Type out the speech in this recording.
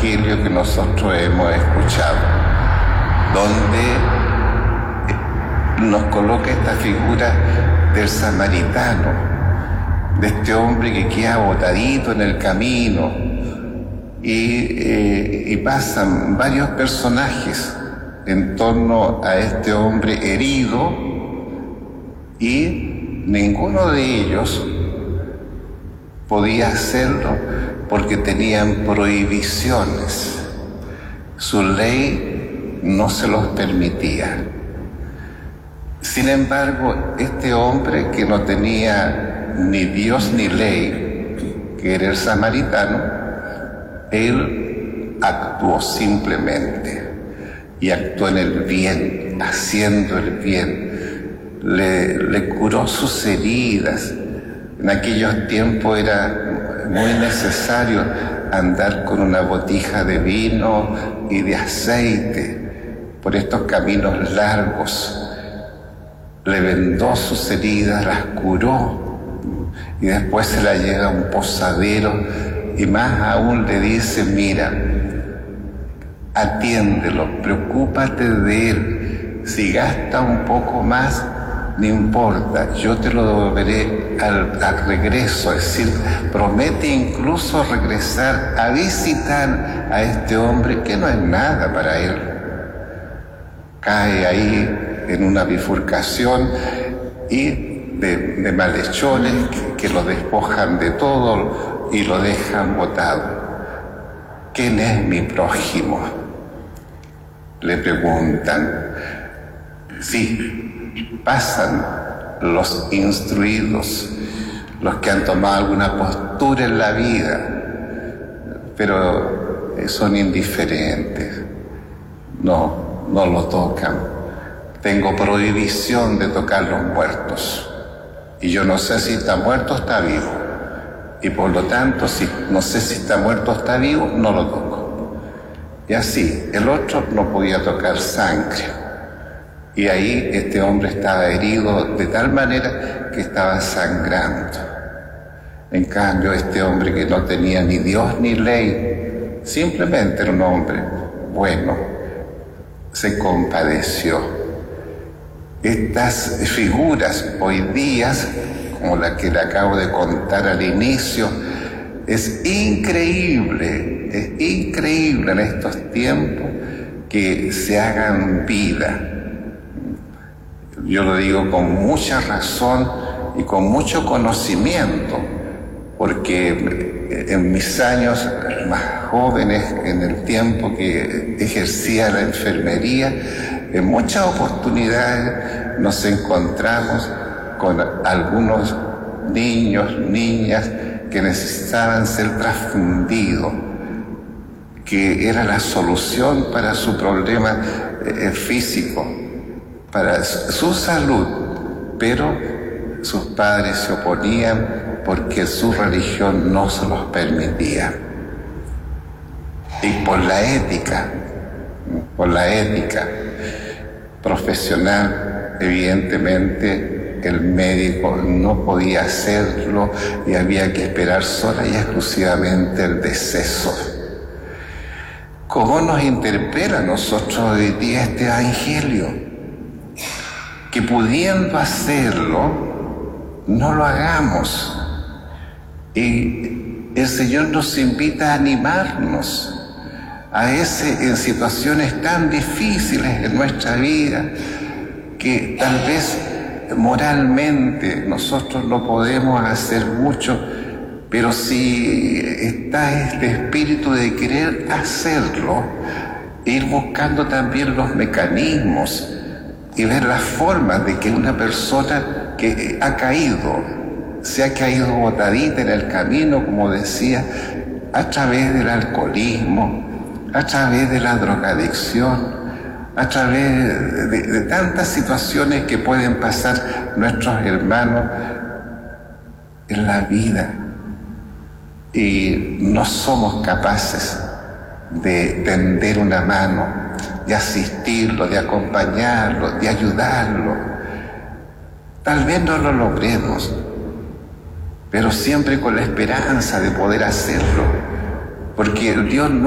evangelio que nosotros hemos escuchado, donde nos coloca esta figura del samaritano, de este hombre que queda botadito en el camino, y pasan varios personajes en torno a este hombre herido, y ninguno de ellos podía hacerlo porque tenían prohibiciones. Su ley no se los permitía. Sin embargo, este hombre que no tenía ni Dios ni ley, que era el samaritano, él actuó simplemente y actuó en el bien, haciendo el bien. Le curó sus heridas. En aquellos tiempos era muy necesario andar con una botija de vino y de aceite por estos caminos largos. Le vendó sus heridas, las curó, y después se la lleva a un posadero, y más aún le dice: mira, atiéndelo, preocúpate de él, si gasta un poco más, no importa, yo te lo devolveré al regreso. Es decir, promete incluso regresar a visitar a este hombre que no es nada para él. Cae ahí en una bifurcación y de malhechores que lo despojan de todo y lo dejan botado. ¿Quién es mi prójimo?, le preguntan. Sí, pasan los instruidos, los que han tomado alguna postura en la vida, pero son indiferentes, no lo tocan. Tengo prohibición de tocar los muertos, y yo no sé si está muerto o está vivo, y por lo tanto, si no sé si está muerto o está vivo, no lo toco. Y así, el otro no podía tocar sangre, y ahí este hombre estaba herido de tal manera que estaba sangrando. En cambio, este hombre que no tenía ni Dios ni ley, simplemente era un hombre bueno, se compadeció. Estas figuras hoy día, como la que le acabo de contar al inicio, es increíble en estos tiempos que se hagan vida. Yo lo digo con mucha razón y con mucho conocimiento, porque en mis años más jóvenes, en el tiempo que ejercía la enfermería, en muchas oportunidades nos encontramos con algunos niños, niñas que necesitaban ser transfundidos, que era la solución para su problema físico, para su salud, pero sus padres se oponían porque su religión no se los permitía. Y por la ética profesional, evidentemente el médico no podía hacerlo y había que esperar sola y exclusivamente el deceso. ¿Cómo nos interpela a nosotros hoy día este evangelio? Que pudiendo hacerlo, no lo hagamos. Y el Señor nos invita a animarnos en situaciones tan difíciles en nuestra vida, que tal vez moralmente nosotros no podemos hacer mucho, pero si está este espíritu de querer hacerlo, ir buscando también los mecanismos y ver las formas de que una persona que se ha caído botadita en el camino, como decía, a través del alcoholismo, a través de la drogadicción, a través de tantas situaciones que pueden pasar nuestros hermanos en la vida, y no somos capaces de tender una mano, de asistirlo, de acompañarlo, de ayudarlo. Tal vez no lo logremos, pero siempre con la esperanza de poder hacerlo, porque Dios no